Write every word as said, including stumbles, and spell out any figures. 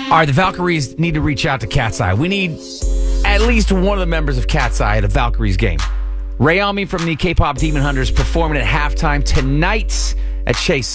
All right, the Valkyries need to reach out to Cat's Eye. We need at least one of the members of Cat's Eye at a Valkyries game. Rayami from the K-pop Demon Hunters performing at halftime tonight at Chase